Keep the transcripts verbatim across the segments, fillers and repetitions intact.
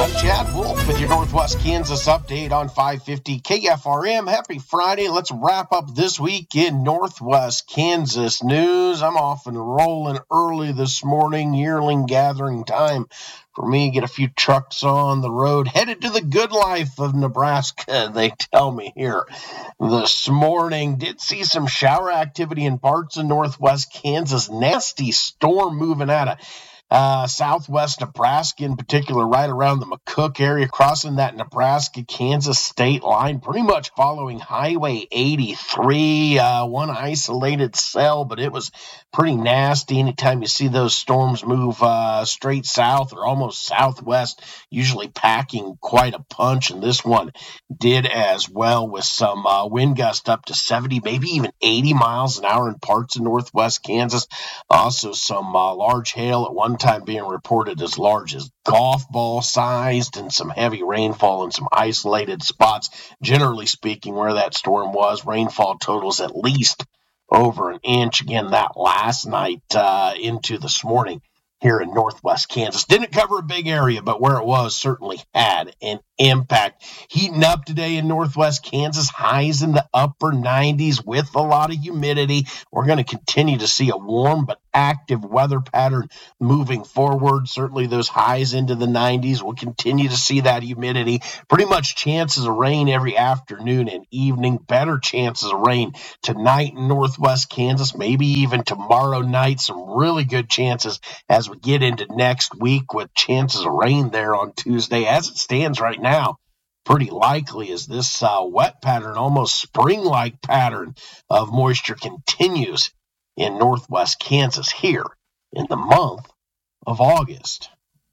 I'm Chad Wolf with your Northwest Kansas update on five fifty K F R M. Happy Friday. Let's wrap up this week in Northwest Kansas news. I'm off and rolling early this morning, yearling gathering time for me. Get a few trucks on the road, headed to the good life of Nebraska, they tell me here this morning. Did see some shower activity in parts of Northwest Kansas. Nasty storm moving out of Uh, southwest Nebraska, in particular, right around the McCook area, crossing that Nebraska-Kansas state line, pretty much following Highway eighty-three, uh, one isolated cell, but it was pretty nasty. Anytime you see those storms move uh, straight south or almost southwest, usually packing quite a punch, and this one did as well, with some uh, wind gust up to seventy, maybe even eighty miles an hour in parts of Northwest Kansas. Also some uh, large hail at one time being reported as large as golf ball sized, and some heavy rainfall in some isolated spots. Generally speaking, where that storm was, rainfall totals at least over an inch. Again, that last night uh, into this morning here in Northwest Kansas. Didn't cover a big area, but where it was certainly had an impact. Heating up today in Northwest Kansas, highs in the upper nineties with a lot of humidity. We're going to continue to see a warm but active weather pattern moving forward. Certainly those highs into the nineties. We'll continue to see that humidity. Pretty much chances of rain every afternoon and evening. Better chances of rain tonight in Northwest Kansas, maybe even tomorrow night. Some really good chances as we get into next week, with chances of rain there on Tuesday. As it stands right now, pretty likely as this uh, wet pattern, almost spring-like pattern of moisture continues in Northwest Kansas here in the month of August.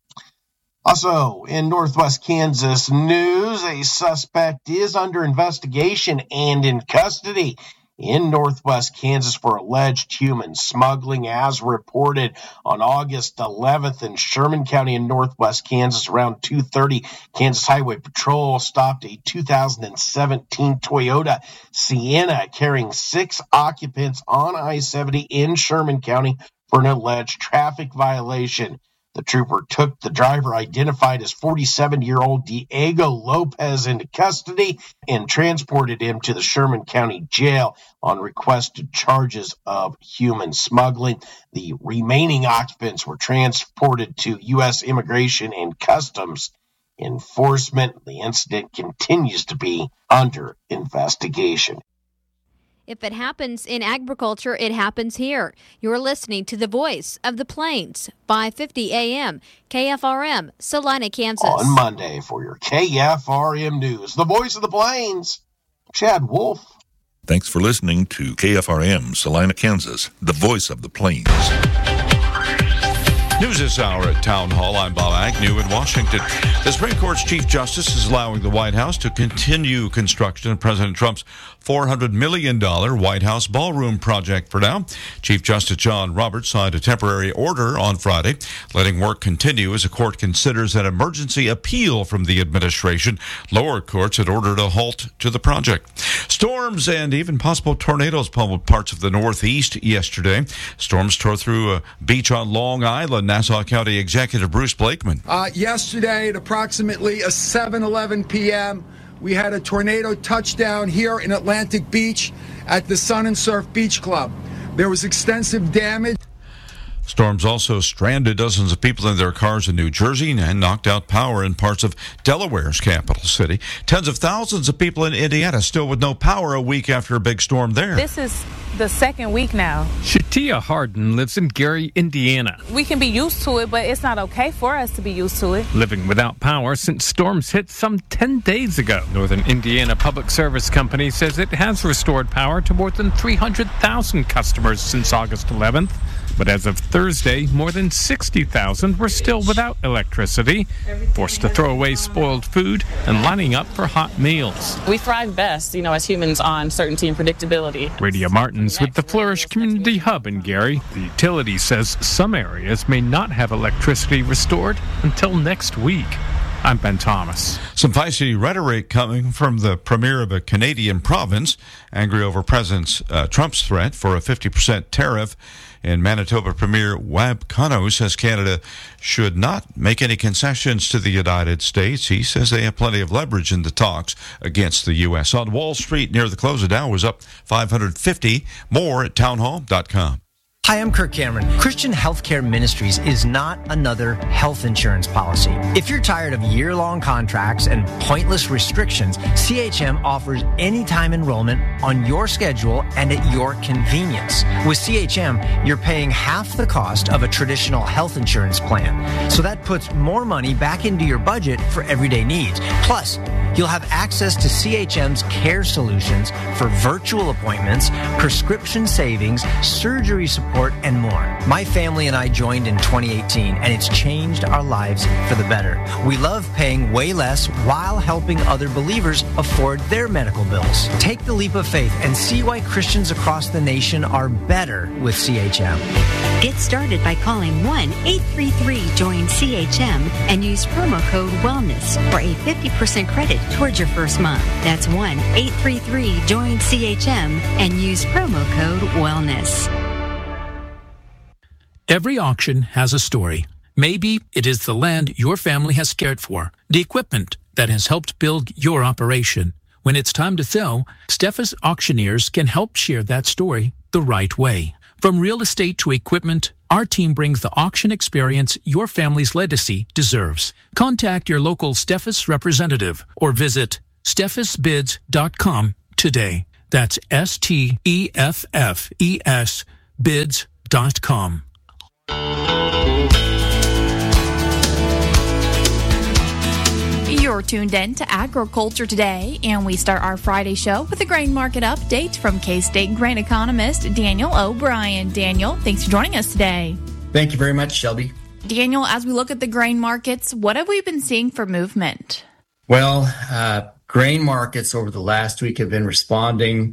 Also, in Northwest Kansas news, a suspect is under investigation and in custody in Northwest Kansas for alleged human smuggling, as reported on August eleventh in Sherman County in Northwest Kansas. Around two thirty, Kansas Highway Patrol stopped a two thousand seventeen Toyota Sienna carrying six occupants on I seventy in Sherman County for an alleged traffic violation. The trooper took the driver, identified as forty-seven-year-old Diego Lopez, into custody and transported him to the Sherman County Jail on requested charges of human smuggling. The remaining occupants were transported to U S Immigration and Customs Enforcement. The incident continues to be under investigation. If it happens in agriculture, it happens here. You're listening to the Voice of the Plains, five fifty A M, K F R M, Salina, Kansas. On Monday for your K F R M News, the Voice of the Plains, Chad Wolf. Thanks for listening to K F R M, Salina, Kansas, the Voice of the Plains. News this hour at Town Hall. I'm Bob Agnew in Washington. The Supreme Court's Chief Justice is allowing the White House to continue construction of President Trump's four hundred million dollars White House ballroom project for now. Chief Justice John Roberts signed a temporary order on Friday, letting work continue as the court considers an emergency appeal from the administration. Lower courts had ordered a halt to the project. Storms and even possible tornadoes pummeled parts of the Northeast yesterday. Storms tore through a beach on Long Island. Nassau County Executive Bruce Blakeman. Uh, yesterday at approximately seven eleven p.m., we had a tornado touchdown here in Atlantic Beach at the Sun and Surf Beach Club. There was extensive damage. Storms also stranded dozens of people in their cars in New Jersey and knocked out power in parts of Delaware's capital city. Tens of thousands of people in Indiana still with no power a week after a big storm there. This is the second week now. Shatia Harden lives in Gary, Indiana. We can be used to it, but it's not okay for us to be used to it. Living without power since storms hit some ten days ago. Northern Indiana Public Service Company says it has restored power to more than three hundred thousand customers since August eleventh. But as of Thursday, more than sixty thousand were still without electricity, forced to throw away spoiled food and lining up for hot meals. We thrive best, you know, as humans on certainty and predictability. Radia Martins with the Flourish Community Hub in Gary. The utility says some areas may not have electricity restored until next week. I'm Ben Thomas. Some feisty rhetoric coming from the premier of a Canadian province, angry over President uh, Trump's threat for a fifty percent tariff. And Manitoba Premier Wab Kano says Canada should not make any concessions to the United States. He says they have plenty of leverage in the talks against the U S. On Wall Street near the close of Dow was up five hundred fifty. More at townhall dot com. Hi, I'm Kirk Cameron. Christian Healthcare Ministries is not another health insurance policy. If you're tired of year-long contracts and pointless restrictions, C H M offers anytime enrollment on your schedule and at your convenience. With C H M, you're paying half the cost of a traditional health insurance plan. So that puts more money back into your budget for everyday needs. Plus, you'll have access to C H M's care solutions for virtual appointments, prescription savings, surgery support, and more. My family and I joined in twenty eighteen, and it's changed our lives for the better. We love paying way less while helping other believers afford their medical bills. Take the leap of faith and see why Christians across the nation are better with C H M. Get started by calling one eight three three join C H M and use promo code WELLNESS for a fifty percent credit towards your first month. That's one eight three three join C H M and use promo code WELLNESS. Every auction has a story. Maybe it is the land your family has cared for, the equipment that has helped build your operation. When it's time to sell, Steffes Auctioneers can help share that story the right way. From real estate to equipment, our team brings the auction experience your family's legacy deserves. Contact your local Steffes representative or visit steffes bids dot com today. That's S T E F F E S bids dot com. You're tuned in to Agriculture Today, and we start our Friday show with a grain market update from K-State grain economist Daniel O'Brien. Daniel, thanks for joining us today. Thank you very much, Shelby. Daniel, as we look at the grain markets, what have we been seeing for movement? Well, uh, grain markets over the last week have been responding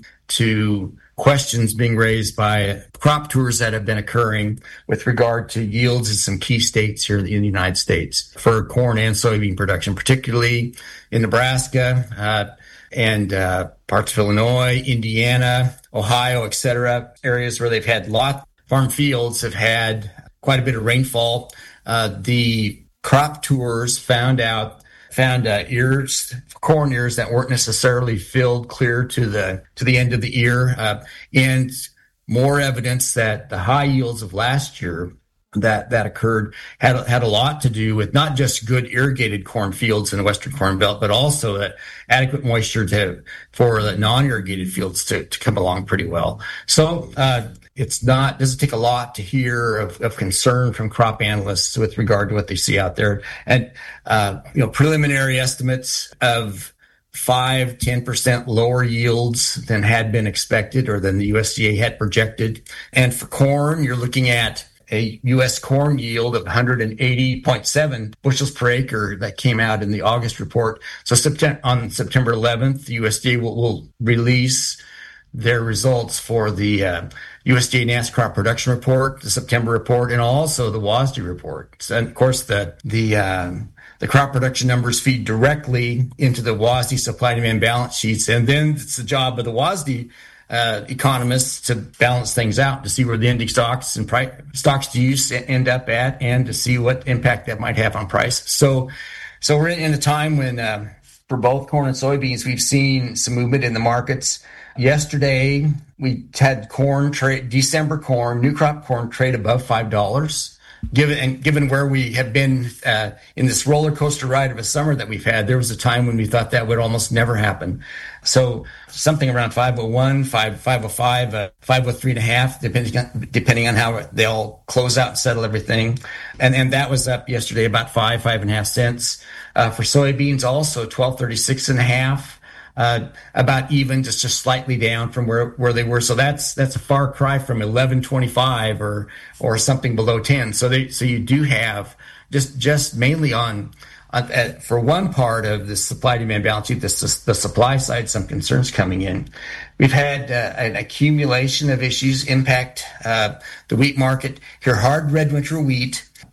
to questions being raised by crop tours that have been occurring with regard to yields in some key states here in the United States for corn and soybean production, particularly in Nebraska uh, and uh, parts of Illinois, Indiana, Ohio, et cetera, areas where they've had lot farm fields have had quite a bit of rainfall. Uh, the crop tours found out found uh, ears, corn ears that weren't necessarily filled clear to the to the end of the ear, uh, and more evidence that the high yields of last year that that occurred had had a lot to do with not just good irrigated corn fields in the Western Corn Belt, but also that adequate moisture to for the non-irrigated fields to, to come along pretty well. So uh, it's not doesn't take a lot to hear of, of concern from crop analysts with regard to what they see out there, and uh, you know preliminary estimates of five, ten percent lower yields than had been expected or than the U S D A had projected. And for corn, you're looking at a U S corn yield of one hundred eighty point seven bushels per acre that came out in the August report. So September, on September eleventh, the U S D A will, will release their results for the uh, U S D A N A S crop production report, the September report, and also the W A S D report. So, and of course, the the um, the crop production numbers feed directly into the W A S D supply-demand balance sheets, and then it's the job of the W A S D uh, economists to balance things out to see where the ending stocks and price, stocks to use end up at, and to see what impact that might have on price. So, so we're in a time when uh, for both corn and soybeans, we've seen some movement in the markets. Yesterday, we had corn trade, December corn, new crop corn trade above five dollars. Given and given where we have been uh, in this roller coaster ride of a summer that we've had, there was a time when we thought that would almost never happen. So something around five oh one, five oh five, uh, five oh three and a half, depending on, depending on how they all close out and settle everything. And and that was up yesterday about five, five and a half cents. Uh, for soybeans, also twelve thirty-six and a half. Uh, about even, just just slightly down from where, where they were. So that's that's a far cry from eleven twenty-five or or something below ten. So they so you do have just just mainly on, on uh, for one part of the supply demand balance sheet, this the supply side, some concerns coming in. We've had uh, an accumulation of issues impact uh, the wheat market. Here, hard red winter wheat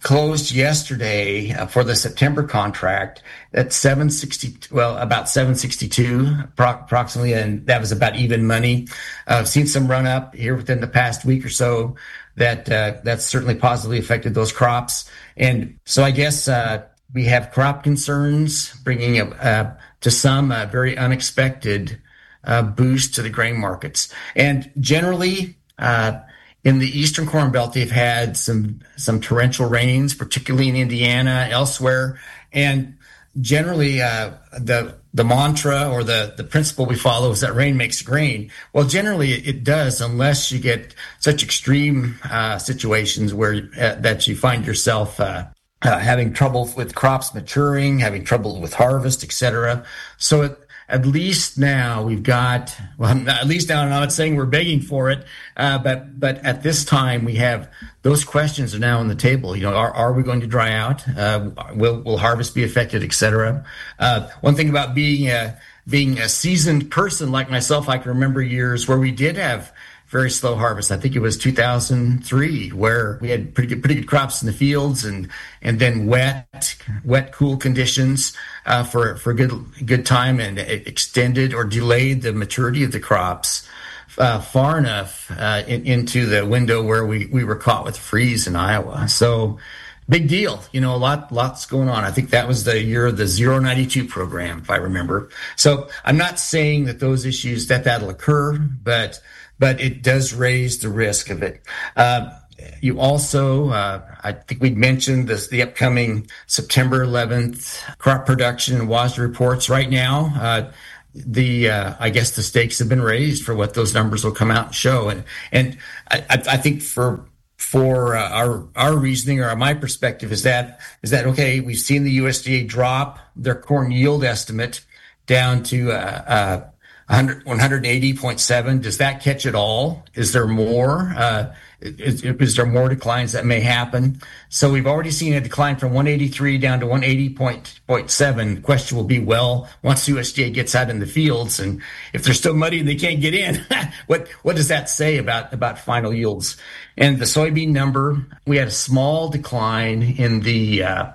closed yesterday uh, for the September contract at seven sixty, well, about seven sixty-two approximately, and that was about even money. Uh, I've seen some run up here within the past week or so that uh, that's certainly positively affected those crops. And so I guess uh, we have crop concerns bringing a, uh, to some uh, very unexpected uh, boost to the grain markets. And generally, uh, in the Eastern Corn Belt, they've had some some torrential rains, particularly in Indiana, elsewhere. And generally, uh, the the mantra or the, the principle we follow is that rain makes grain. Well, generally, it, it does, unless you get such extreme uh, situations where uh, that you find yourself uh, uh, having trouble with crops maturing, having trouble with harvest, et cetera. So it, at least now we've got, well, at least now I'm not saying we're begging for it, uh, but but at this time we have those questions are now on the table. You know, are are we going to dry out? Uh, will will harvest be affected, et cetera? Uh, one thing about being a being a seasoned person like myself, I can remember years where we did have very slow harvest. I think it was two thousand three where we had pretty good, pretty good crops in the fields, and and then wet, wet, cool conditions uh, for for a good good time, and it extended or delayed the maturity of the crops uh, far enough uh, in, into the window where we we were caught with freeze in Iowa. So big deal, you know, a lot lots going on. I think that was the year of the zero ninety-two program, if I remember. So I'm not saying that those issues that that'll occur, but but it does raise the risk of it. Uh, you also, uh, I think we'd mentioned this, the upcoming September eleventh crop production and WASDE reports. Right now, uh, the uh, I guess the stakes have been raised for what those numbers will come out and show. And and I, I think for for uh, our our reasoning or my perspective is that is that okay? We've seen the U S D A drop their corn yield estimate down to uh, uh, one eighty point seven. Does that catch it all? Is there more? Uh, is, is there more declines that may happen? So we've already seen a decline from one eighty-three down to one eighty point seven. The question will be, well, once U S D A gets out in the fields, and if they're still muddy and they can't get in, what what does that say about, about final yields? And the soybean number, we had a small decline in the uh,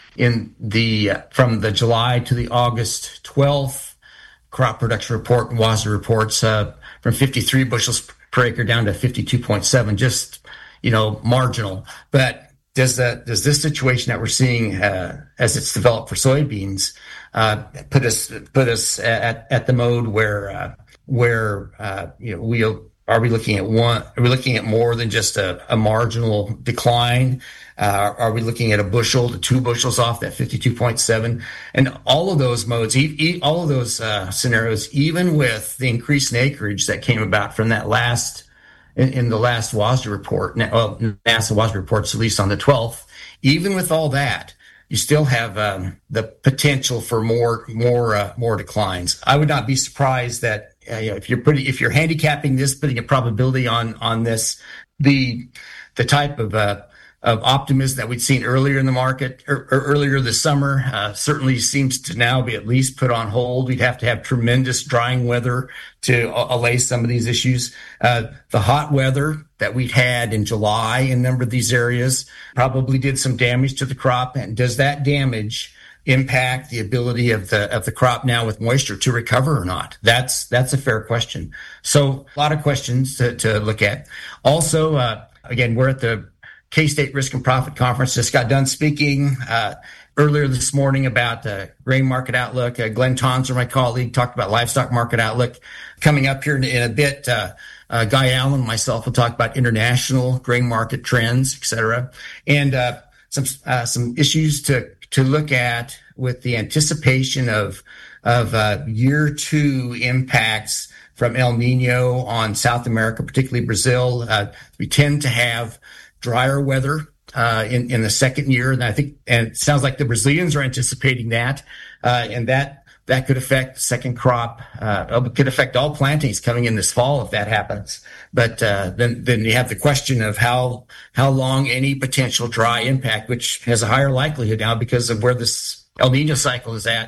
in the uh, from the July to the August twelfth crop production report and WASDE reports uh, from fifty-three bushels per acre down to fifty-two point seven, just, you know, marginal. But does that does this situation that we're seeing uh, as it's developed for soybeans uh, put us put us at, at the mode where uh, where uh, you know we'll Are we looking at one? Are we looking at more than just a, a marginal decline? Uh, are we looking at a bushel to two bushels off that fifty-two point seven? And all of those modes, e- e- all of those uh, scenarios, even with the increase in acreage that came about from that last, in, in the last WASDE report, well, NASA WASDE reports released on the twelfth, even with all that, you still have um, the potential for more, more, uh, more declines. I would not be surprised that. Uh, you know, if you're putting, if you're handicapping this, putting a probability on on this, the the type of uh, of optimism that we'd seen earlier in the market or, or earlier this summer uh, certainly seems to now be at least put on hold. We'd have to have tremendous drying weather to uh, allay some of these issues. Uh, the hot weather that we'd had in July in a number of these areas probably did some damage to the crop. And does that damage impact the ability of the of the crop now with moisture to recover or not? That's that's a fair question. So a lot of questions to, to look at. Also, uh, again, we're at the K-State Risk and Profit Conference. Just got done speaking uh, earlier this morning about the grain market outlook. Uh, Glenn Tonser, my colleague, talked about livestock market outlook. Coming up here in, in a bit, uh, uh, Guy Allen and myself will talk about international grain market trends, et cetera, and uh, some uh, some issues to to look at with the anticipation of of uh, year two impacts from El Nino on South America, particularly Brazil. Uh, we tend to have drier weather uh, in in the second year, and I think, and it sounds like the Brazilians are anticipating that, uh, and that that could affect second crop. Uh, could affect all plantings coming in this fall if that happens. But uh, then then you have the question of how how long any potential dry impact, which has a higher likelihood now because of where this El Nino cycle is at,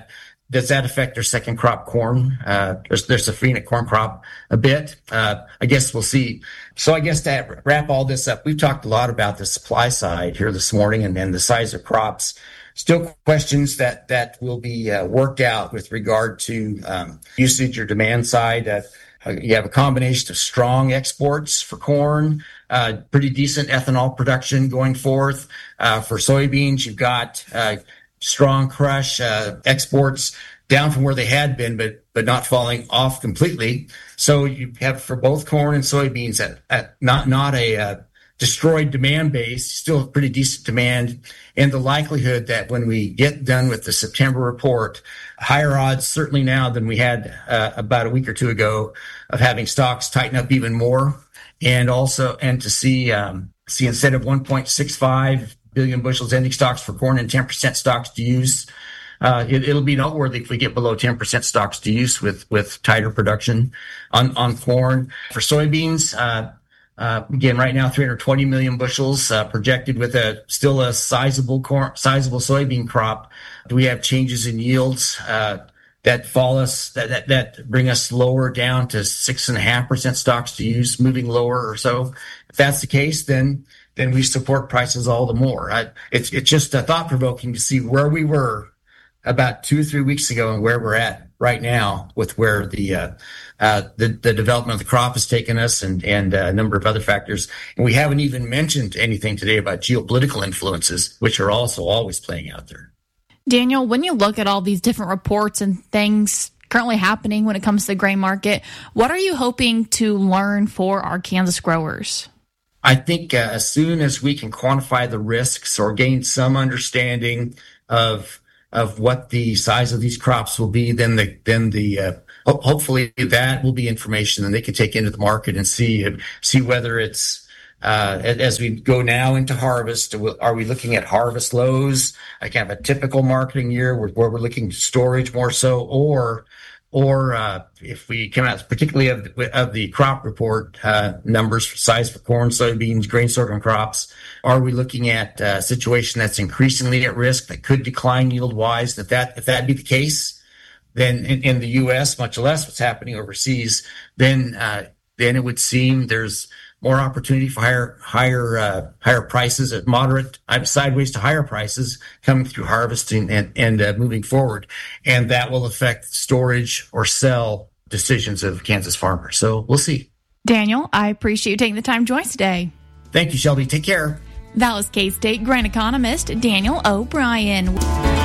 does that affect their second crop corn, uh, their, their safrinha corn crop a bit? Uh, I guess we'll see. So I guess to wrap all this up, we've talked a lot about the supply side here this morning and then the size of crops. Still questions that, that will be uh, worked out with regard to um, usage or demand side. Uh, you have a combination of strong exports for corn, uh, pretty decent ethanol production going forth. Uh, for soybeans, you've got uh, strong crush uh, exports down from where they had been, but but not falling off completely. So you have for both corn and soybeans at, at not not a uh, destroyed demand base, still pretty decent demand, and the likelihood that when we get done with the September report, higher odds certainly now than we had uh, about a week or two ago of having stocks tighten up even more, and also and to see um, see instead of one point six five billion bushels ending stocks for corn and ten percent stocks to use. Uh, it, it'll be noteworthy if we get below ten percent stocks to use with, with tighter production on, on corn. For soybeans, uh, uh, again, right now, three hundred twenty million bushels, uh, projected with a, still a sizable corn, sizable soybean crop. Do we have changes in yields, uh, that fall us, that, that, that bring us lower down to six and a half percent stocks to use, moving lower or so? If that's the case, then, then we support prices all the more. I, it's, it's just uh, thought provoking to see where we were about two or three weeks ago and where we're at right now with where the, uh, uh, the, the development of the crop has taken us and, and uh, a number of other factors. And we haven't even mentioned anything today about geopolitical influences, which are also always playing out there. Daniel, when you look at all these different reports and things currently happening when it comes to the grain market, what are you hoping to learn for our Kansas growers? I think uh, as soon as we can quantify the risks or gain some understanding of of what the size of these crops will be, then the then the uh, ho- hopefully that will be information that they can take into the market and see see whether it's uh, as we go now into harvest. Are we looking at harvest lows, like kind of a typical marketing year where, where we're looking at storage more so, or or uh, if we come out particularly of the, of the crop report uh, numbers for size for corn, soybeans, grain sorghum crops, are we looking at a situation that's increasingly at risk that could decline yield wise? If that if that be the case, then in, in the U S, much less what's happening overseas, then uh, then it would seem there's more opportunity for higher higher uh, higher prices at moderate sideways to higher prices coming through harvesting and and uh, moving forward, and that will affect storage or sell decisions of Kansas farmers. So we'll see. Daniel, I appreciate you taking the time to join us today. Thank you, Shelby. Take care. That was K-State grain economist Daniel O'Brien.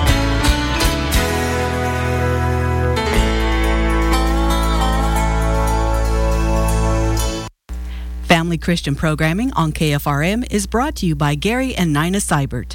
Family Christian programming on K F R M is brought to you by Gary and Nina Seibert.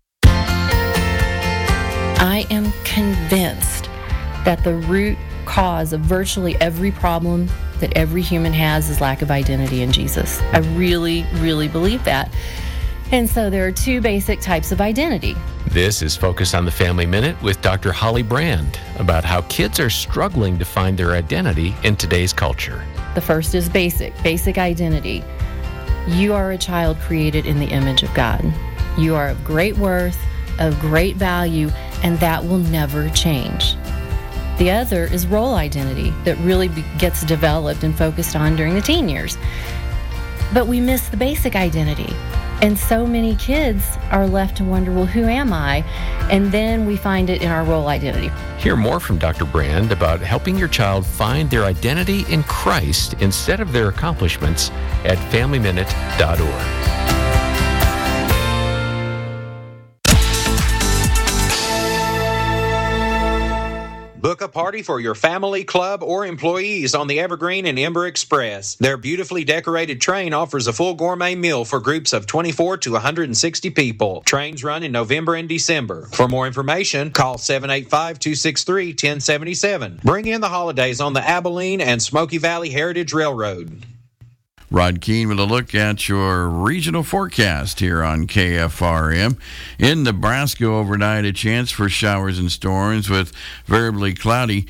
I am convinced that the root cause of virtually every problem that every human has is lack of identity in Jesus. I really, really believe that. And so there are two basic types of identity. This is Focus on the Family Minute with Doctor Holly Brand about how kids are struggling to find their identity in today's culture. The first is basic, basic identity. You are a child created in the image of God. You are of great worth, of great value, and that will never change. The other is role identity that really be- gets developed and focused on during the teen years. But we miss the basic identity. And so many kids are left to wonder, well, who am I? And then we find it in our role identity. Hear more from Doctor Brand about helping your child find their identity in Christ instead of their accomplishments at family minute dot org. Book a party for your family, club, or employees on the Evergreen and Ember Express. Their beautifully decorated train offers a full gourmet meal for groups of twenty-four to one hundred sixty people. Trains run in November and December. For more information, call seven eight five, two six three, one zero seven seven. Bring in the holidays on the Abilene and Smoky Valley Heritage Railroad. Rod Keene with a look at your regional forecast here on K F R M. In Nebraska overnight, a chance for showers and storms with variably cloudy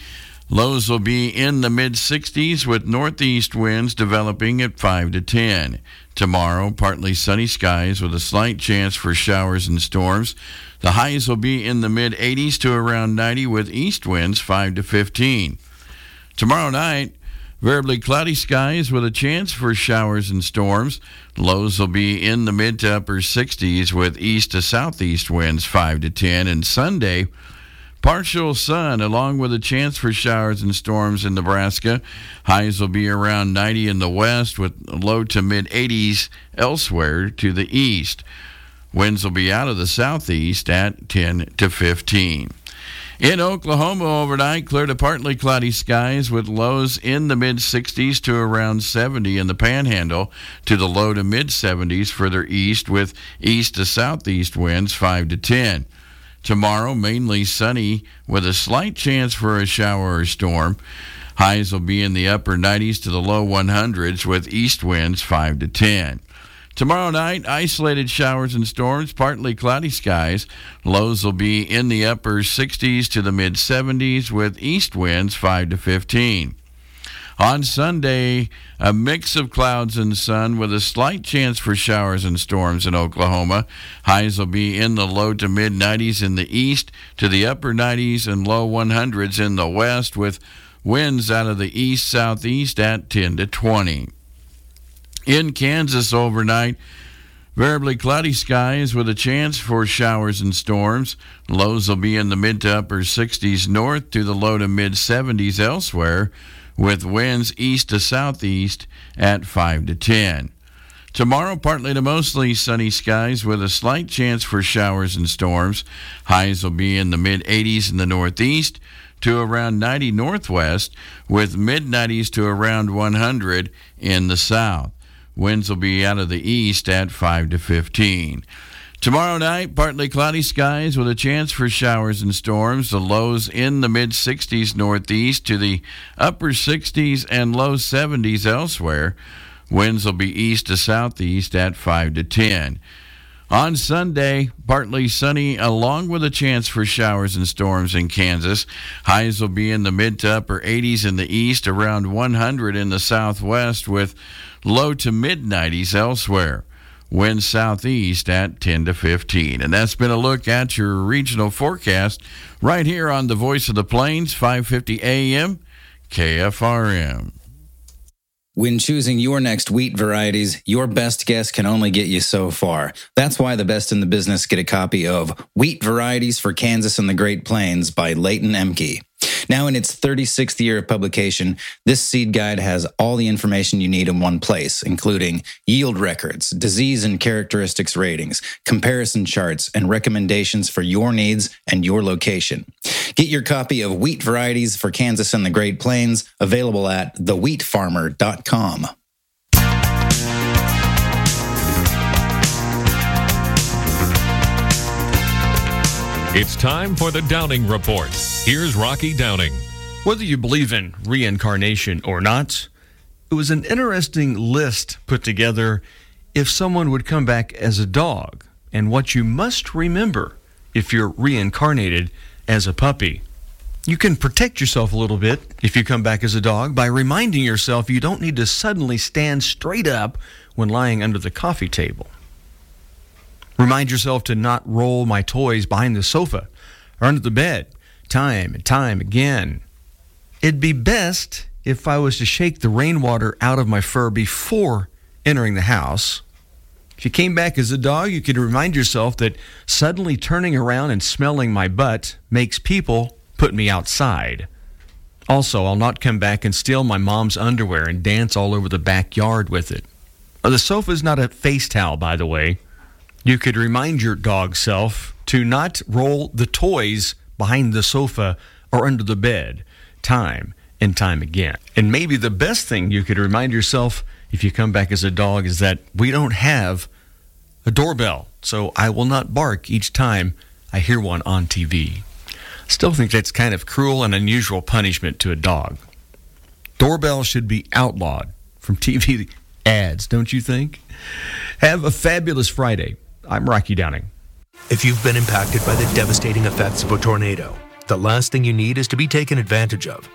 Lows will be in the mid-sixties with northeast winds developing at five to ten. Tomorrow, partly sunny skies with a slight chance for showers and storms. The highs will be in the mid-eighties to around ninety with east winds five to fifteen. Tomorrow night, variably cloudy skies with a chance for showers and storms. Lows will be in the mid to upper sixties with east to southeast winds five to ten. And Sunday, partial sun along with a chance for showers and storms in Nebraska. Highs will be around ninety in the west with low to mid-eighties elsewhere to the east. Winds will be out of the southeast at ten to fifteen. In Oklahoma overnight, clear to partly cloudy skies with lows in the mid-sixties to around seventy in the Panhandle to the low to mid-seventies further east with east to southeast winds five to ten. Tomorrow, mainly sunny with a slight chance for a shower or storm. Highs will be in the upper nineties to the low hundreds with east winds five to ten. Tomorrow night, isolated showers and storms, partly cloudy skies. Lows will be in the upper sixties to the mid-seventies with east winds five to fifteen. On Sunday, a mix of clouds and sun with a slight chance for showers and storms in Oklahoma. Highs will be in the low to mid-nineties in the east to the upper nineties and low hundreds in the west with winds out of the east-southeast at ten to twenty. In Kansas overnight, variably cloudy skies with a chance for showers and storms. Lows will be in the mid to upper sixties north to the low to mid-seventies elsewhere, with winds east to southeast at five to ten. Tomorrow, partly to mostly sunny skies with a slight chance for showers and storms. Highs will be in the mid-eighties in the northeast to around ninety northwest, with mid-nineties to around one hundred in the south. Winds will be out of the east at five to fifteen. Tomorrow night, partly cloudy skies with a chance for showers and storms. The lows in the mid-sixties northeast to the upper sixties and low seventies elsewhere. Winds will be east to southeast at five to ten. On Sunday, partly sunny along with a chance for showers and storms in Kansas. Highs will be in the mid to upper eighties in the east, around one hundred in the southwest with low to mid-nineties elsewhere. Winds southeast at ten to fifteen. And that's been a look at your regional forecast right here on the Voice of the Plains, five fifty A M, K F R M. When choosing your next wheat varieties, your best guess can only get you so far. That's why the best in the business get a copy of Wheat Varieties for Kansas and the Great Plains by Leighton Emke. Now in its thirty-sixth year of publication, this seed guide has all the information you need in one place, including yield records, disease and characteristics ratings, comparison charts, and recommendations for your needs and your location. Get your copy of Wheat Varieties for Kansas and the Great Plains, available at the wheat farmer dot com. It's time for the Downing Report. Here's Rocky Downing. Whether you believe in reincarnation or not, it was an interesting list put together if someone would come back as a dog, and what you must remember if you're reincarnated as a puppy. You can protect yourself a little bit if you come back as a dog by reminding yourself you don't need to suddenly stand straight up when lying under the coffee table. Remind yourself to not roll my toys behind the sofa or under the bed time and time again. It'd be best if I was to shake the rainwater out of my fur before entering the house. If you came back as a dog, you could remind yourself that suddenly turning around and smelling my butt makes people put me outside. Also, I'll not come back and steal my mom's underwear and dance all over the backyard with it. The sofa's not a face towel, by the way. You could remind your dog self to not roll the toys behind the sofa or under the bed time and time again. And maybe the best thing you could remind yourself if you come back as a dog is that we don't have a doorbell, so I will not bark each time I hear one on T V. Still think that's kind of cruel and unusual punishment to a dog. Doorbell should be outlawed from T V ads, don't you think? Have a fabulous Friday. I'm Rocky Downing. If you've been impacted by the devastating effects of a tornado, the last thing you need is to be taken advantage of.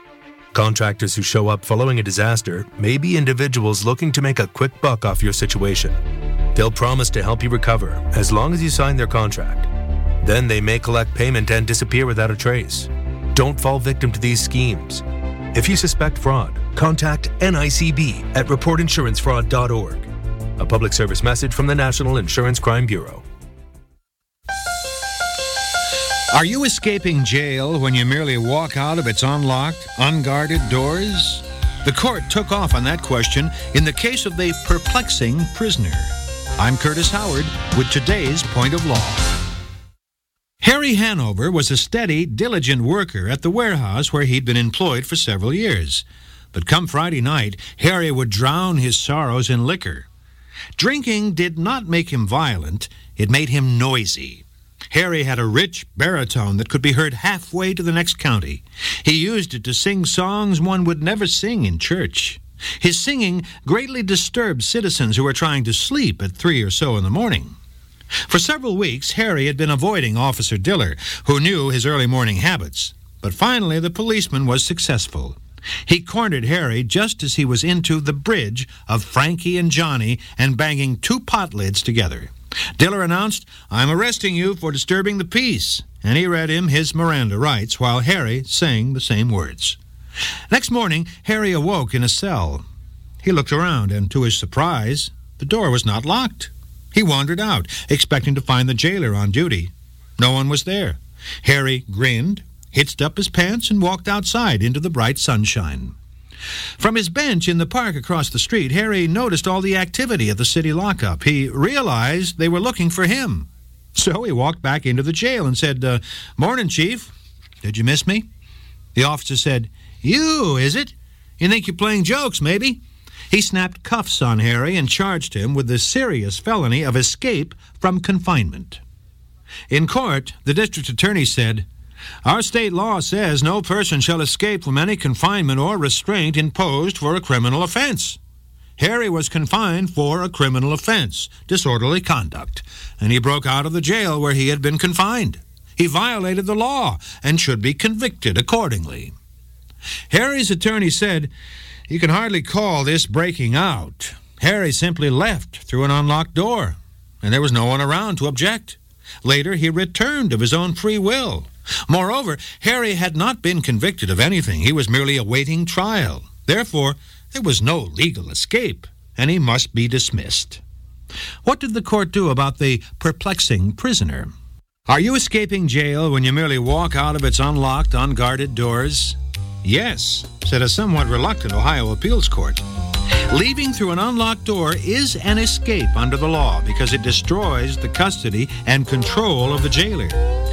Contractors who show up following a disaster may be individuals looking to make a quick buck off your situation. They'll promise to help you recover as long as you sign their contract. Then they may collect payment and disappear without a trace. Don't fall victim to these schemes. If you suspect fraud, contact N I C B at report insurance fraud dot org. A public service message from the National Insurance Crime Bureau. Are you escaping jail when you merely walk out of its unlocked, unguarded doors? The court took off on that question in the case of the perplexing prisoner. I'm Curtis Howard with today's Point of Law. Harry Hanover was a steady, diligent worker at the warehouse where he'd been employed for several years. But come Friday night, Harry would drown his sorrows in liquor. Drinking did not make him violent, it made him noisy. Harry had a rich baritone that could be heard halfway to the next county. He used it to sing songs one would never sing in church. His singing greatly disturbed citizens who were trying to sleep at three or so in the morning. For several weeks, Harry had been avoiding Officer Diller, who knew his early morning habits. But finally, the policeman was successful. He cornered Harry just as he was into the bridge of Frankie and Johnny and banging two pot lids together. Diller announced, "I'm arresting you for disturbing the peace," and he read him his Miranda rights while Harry sang the same words. Next morning, Harry awoke in a cell. He looked around, and to his surprise, the door was not locked. He wandered out, expecting to find the jailer on duty. No one was there. Harry grinned, hitched up his pants, and walked outside into the bright sunshine. From his bench in the park across the street, Harry noticed all the activity at the city lockup. He realized they were looking for him. So he walked back into the jail and said, uh, "Morning, Chief. Did you miss me?" The officer said, "You, is it? You think you're playing jokes, maybe?" He snapped cuffs on Harry and charged him with the serious felony of escape from confinement. In court, the district attorney said, "Our state law says no person shall escape from any confinement or restraint imposed for a criminal offense. Harry was confined for a criminal offense, disorderly conduct, and he broke out of the jail where he had been confined. He violated the law and should be convicted accordingly." Harry's attorney said, "You can hardly call this breaking out. Harry simply left through an unlocked door, and there was no one around to object. Later, he returned of his own free will. Moreover, Harry had not been convicted of anything. He was merely awaiting trial. Therefore, there was no legal escape, and he must be dismissed." What did the court do about the perplexing prisoner? Are you escaping jail when you merely walk out of its unlocked, unguarded doors? Yes, said a somewhat reluctant Ohio appeals court. Leaving through an unlocked door is an escape under the law because it destroys the custody and control of the jailer.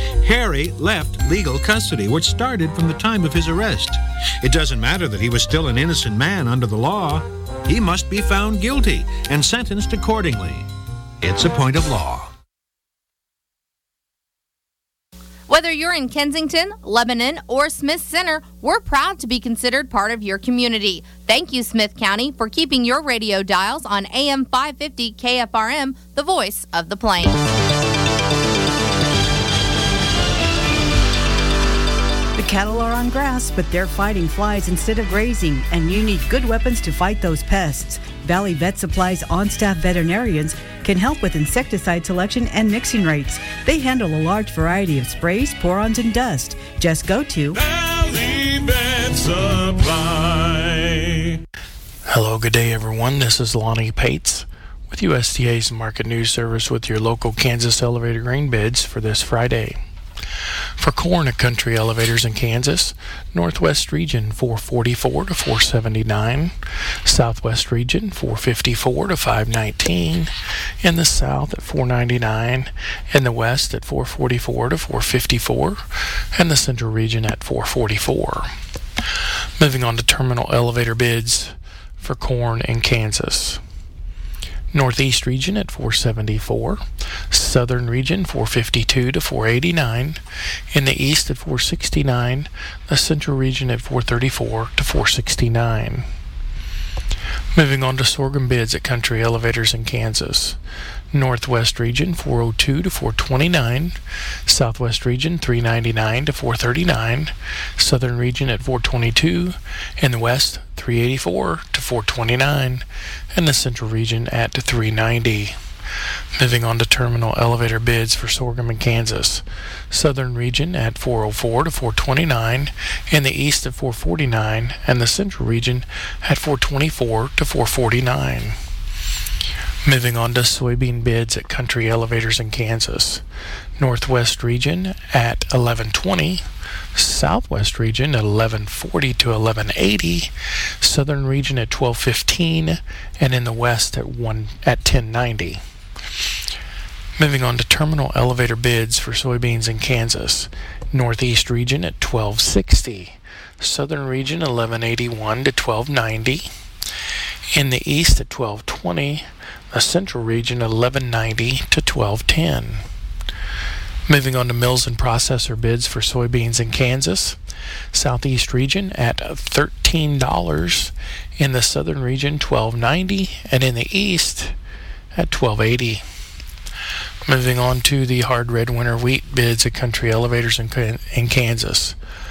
Harry left legal custody, which started from the time of his arrest. It doesn't matter that he was still an innocent man under the law. He must be found guilty and sentenced accordingly. It's a point of law. Whether you're in Kensington, Lebanon, or Smith Center, we're proud to be considered part of your community. Thank you, Smith County, for keeping your radio dials on A M five fifty K F R M, the voice of the Plains. The cattle are on grass, but they're fighting flies instead of grazing, and you need good weapons to fight those pests. Valley Vet Supply's on-staff veterinarians can help with insecticide selection and mixing rates. They handle a large variety of sprays, pour-ons, and dust. Just go to Valley Vet Supply. Hello, good day, everyone. This is Lonnie Pates with U S D A's Market News Service with your local Kansas elevator grain bids for this Friday. For corn at Country Elevators in Kansas, Northwest Region four forty-four to four seventy-nine, Southwest Region four fifty-four to five nineteen, in the South at four ninety-nine, in the West at four forty-four to four fifty-four, and the Central Region at four forty-four. Moving on to terminal elevator bids for corn in Kansas. Northeast Region at four seventy-four, Southern Region four fifty-two to four eighty-nine, in the East at four sixty-nine, the Central Region at four thirty-four to four sixty-nine. Moving on to sorghum bids at Country Elevators in Kansas. Northwest region four oh two to four twenty-nine, Southwest region three ninety-nine to four thirty-nine, Southern region at four twenty-two, and the West three eighty-four to four twenty-nine, and the Central region at three ninety. Moving on to terminal elevator bids for Sorghum and Kansas. Southern region at four oh four to four twenty-nine, and the East at four forty-nine, and the Central region at four twenty-four to four forty-nine. Moving on to soybean bids at Country Elevators in Kansas. Northwest region at eleven twenty, Southwest region at eleven forty to eleven eighty, Southern region at twelve fifteen, and in the West at one at ten ninety. Moving on to terminal elevator bids for soybeans in Kansas. Northeast region at twelve sixty, Southern region eleven eighty-one to twelve ninety, in the East at twelve twenty, the Central region eleven ninety to twelve ten. Moving on to mills and processor bids for soybeans in Kansas. Southeast region at thirteen dollars, in the Southern region twelve ninety, and in the East at twelve eighty. Moving on to the hard red winter wheat bids at Country Elevators in, in Kansas.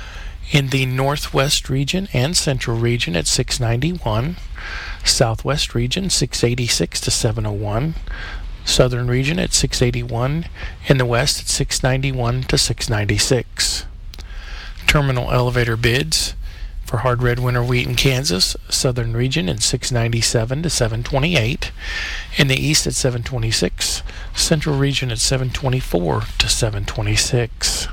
In the Northwest region and Central region at six ninety-one, Southwest region six eighty-six to seven oh one, Southern region at six eighty-one, in the West at six ninety-one to six ninety-six. Terminal elevator bids for hard red winter wheat in Kansas. Southern region at six ninety-seven to seven twenty-eight, in the East at seven twenty-six, Central region at seven twenty-four to seven twenty-six.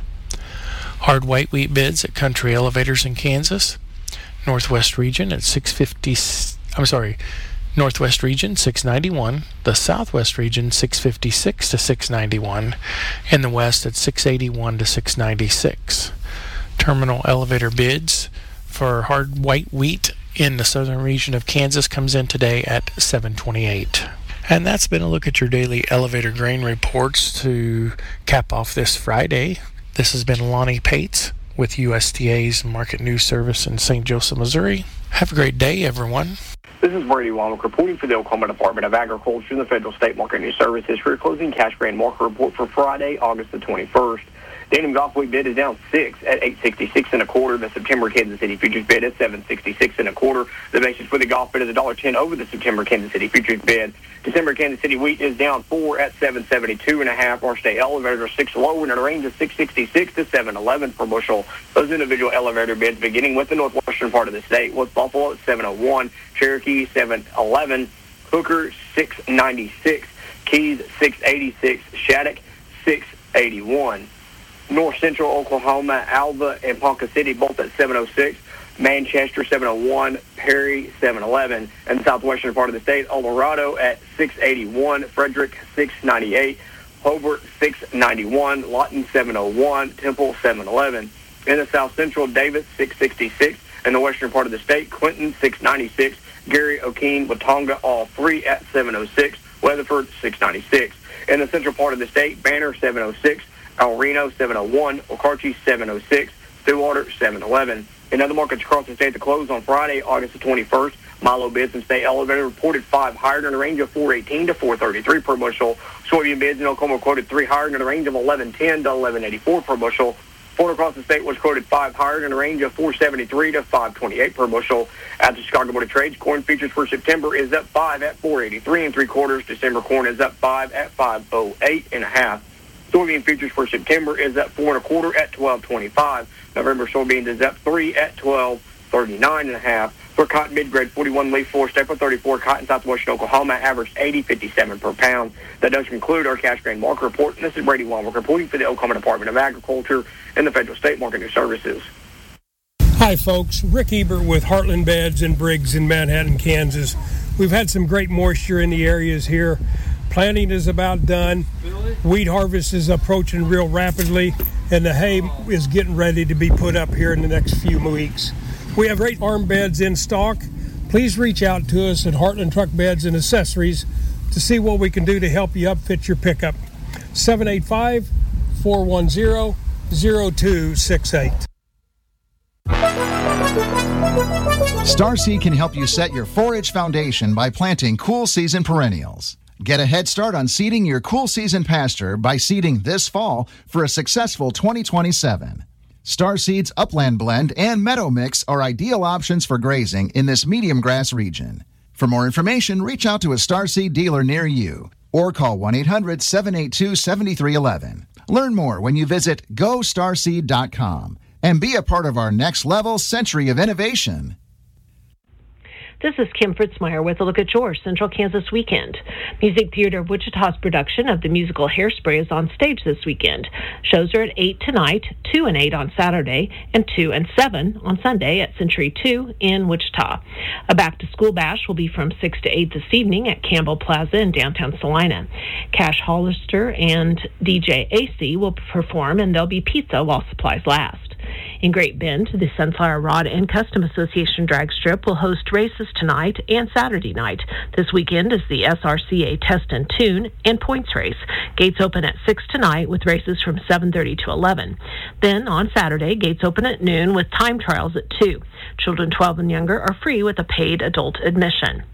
Hard white wheat bids at Country Elevators in Kansas. Northwest region at six fifty. I'm sorry. Northwest region six ninety-one, the Southwest region six fifty-six to six ninety-one, in the West at six eighty-one to six ninety-six. Terminal elevator bids for hard white wheat in the Southern region of Kansas comes in today at seven twenty-eight. And that's been a look at your daily elevator grain reports to cap off this Friday. This has been Lonnie Pates with U S D A's Market News Service in Saint Joseph, Missouri. Have a great day, everyone. This is Brady Womack reporting for the Oklahoma Department of Agriculture and the Federal State Market News Services for your closing cash grain market report for Friday, August the twenty-first. The Indian Golf Wheat bid is down six at eight sixty-six and a quarter. The September Kansas City futures bid is seven sixty-six and a quarter. The basis for the golf bid is one dollar ten over the September Kansas City futures bid. December Kansas City wheat is down four at seven seventy-two and a half. Our state elevators are six low in a range of six sixty-six to seven eleven per bushel. Those individual elevator bids, beginning with the northwestern part of the state, was Buffalo at seven oh one, Cherokee seven eleven, Hooker six ninety-six, Keys six eighty-six, Shattuck six eighty-one. North Central Oklahoma, Alva, and Ponca City both at seven oh six, Manchester seven oh one, Perry seven eleven, and the southwestern part of the state, El Dorado at six eighty-one, Frederick six ninety-eight, Hobart six ninety-one, Lawton seven oh one, Temple seven eleven. In the south central, Davis six sixty-six, and the western part of the state, Clinton six ninety-six, Gary, O'Keene, Watonga, all three at seven oh six, Weatherford six ninety-six. In the central part of the state, Banner seven oh six, El Reno seven oh one, Okarche seven oh six, Stillwater seven eleven. In other markets across the state to close on Friday, August the twenty-first, Milo bids and state elevator reported five higher in a range of four eighteen to four thirty-three per bushel. Soybean bids in Oklahoma quoted three higher in a range of eleven ten to eleven eighty-four per bushel. Corn across the state was quoted five higher in a range of four seventy-three to five twenty-eight per bushel. At the Chicago Board of Trade, corn futures for September is up five at four eighty-three and three quarters. December corn is up five at five oh eight and a half. Soybean futures for September is up four and a quarter at twelve twenty-five. November soybeans is up three at twelve thirty-nine and a half. For cotton mid-grade forty-one leaf four staple thirty-four cotton southwestern Oklahoma averaged eighty fifty-seven per pound. That does conclude our cash grain market report. And this is Brady Womack reporting for the Oklahoma Department of Agriculture and the Federal State Market News Services. Hi folks, Rick Ebert with Heartland Beds and Briggs in Manhattan, Kansas. We've had some great moisture in the areas here. Planting is about done. Wheat harvest is approaching real rapidly, and the hay is getting ready to be put up here in the next few weeks. We have great arm beds in stock. Please reach out to us at Heartland Truck Beds and Accessories to see what we can do to help you upfit your pickup. seven eight five, four one zero, zero two six eight. Starseed can help you set your four-H foundation by planting cool season perennials. Get a head start on seeding your cool season pasture by seeding this fall for a successful twenty twenty-seven. Starseed's Upland Blend and Meadow Mix are ideal options for grazing in this medium grass region. For more information, reach out to a Starseed dealer near you or call one eight hundred, seven eight two, seven three one one. Learn more when you visit go starseed dot com and be a part of our next level century of innovation. This is Kim Fritzmeyer with a look at your Central Kansas weekend. Music Theater of Wichita's production of the musical Hairspray is on stage this weekend. Shows are at eight tonight, two and eight on Saturday, and two and seven on Sunday at Century two in Wichita. A back-to-school bash will be from six to eight this evening at Campbell Plaza in downtown Salina. Cash Hollister and D J A C will perform, and there'll be pizza while supplies last. In Great Bend, the Sunflower Rod and Custom Association drag strip will host races tonight and Saturday night. This weekend is the S R C A Test and Tune and Points race. Gates open at six tonight with races from seven thirty to eleven. Then on Saturday, gates open at noon with time trials at two. Children twelve and younger are free with a paid adult admission.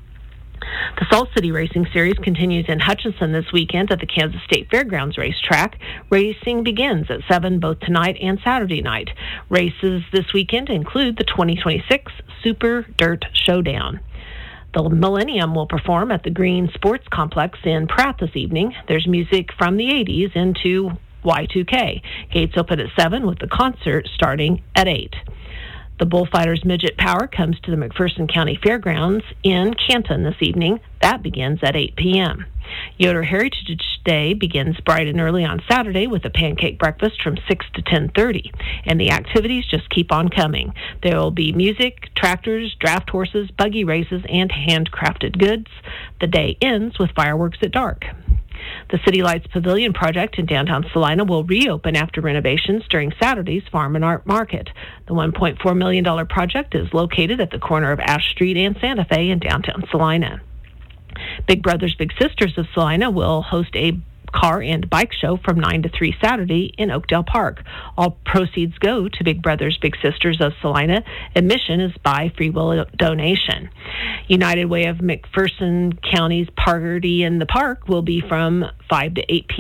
The Salt City Racing Series continues in Hutchinson this weekend at the Kansas State Fairgrounds racetrack. Racing begins at seven both tonight and Saturday night. Races this weekend include the twenty twenty-six Super Dirt Showdown. The Millennium will perform at the Green Sports Complex in Pratt this evening. There's music from the eighties into Y two K. Gates open at seven with the concert starting at eight. The Bullfighters Midget Power comes to the McPherson County Fairgrounds in Canton this evening. That begins at eight p.m. Yoder Heritage Day begins bright and early on Saturday with a pancake breakfast from six to ten thirty. And the activities just keep on coming. There will be music, tractors, draft horses, buggy races, and handcrafted goods. The day ends with fireworks at dark. The City Lights Pavilion project in downtown Salina will reopen after renovations during Saturday's Farm and Art Market. The one point four million dollars project is located at the corner of Ash Street and Santa Fe in downtown Salina. Big Brothers Big Sisters of Salina will host a car and bike show from nine to three Saturday in Oakdale Park. All proceeds go to Big Brothers Big Sisters of Salina. Admission is by free will donation. United Way of McPherson County's party in the park will be from five to eight p.m.